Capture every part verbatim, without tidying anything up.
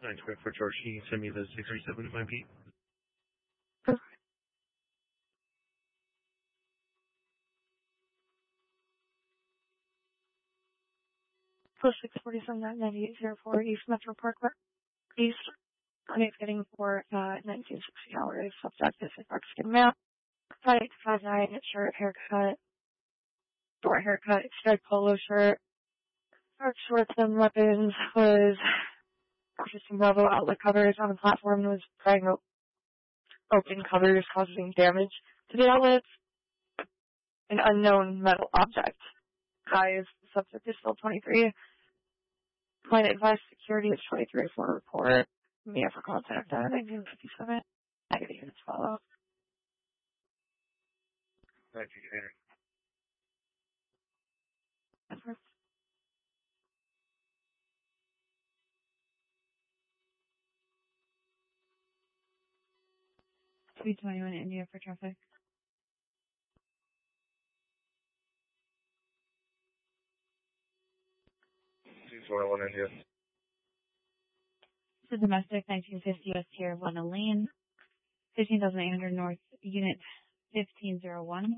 nine twenty-four George, can you send me the six thirty-seven at my beat? Plus six forty-seven ninety-eight zero four East Metro Park East. Clinic getting for uh nineteen sixty hours. Subject is a Mexican male. Five eight five nine shirt haircut. Short haircut, striped polo shirt. Dark shorts and weapons was purchasing Bravo outlet covers on the platform was trying to open covers causing damage to the outlets. An unknown metal object. Guys, the subject is still twenty-three. Client advised security is twenty-three for report. Mia for contact at nineteen fifty-seven. Negative units follow. Thank you, Henry. three twenty-one India for traffic. two twenty-one India. It's a domestic nineteen fifty West Tier one lane. fifteen thousand eight hundred North, Unit fifteen oh one.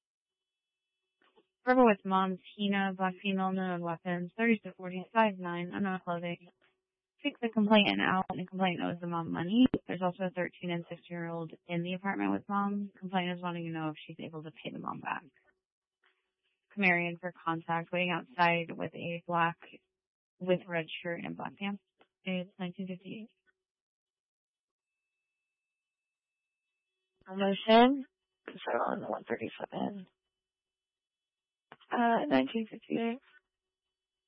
River with mom, Tina, black female, known weapons, thirty to forty, size nine, unknown clothing. Take the complainant out, and the complainant owes the mom money. There's also a thirteen and sixteen year old in the apartment with mom. Complainant is wanting to know if she's able to pay the mom back. Camarian for contact, waiting outside with a black, with red shirt and black pants. It's nineteen fifty-eight. Motion. So on one thirty-seven. Uh, nineteen fifty-eight.